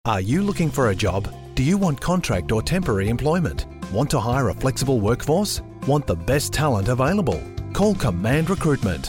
Are you looking for a job? Do you want contract or temporary employment? Want to hire a flexible workforce? Want the best talent available? Call Command Recruitment.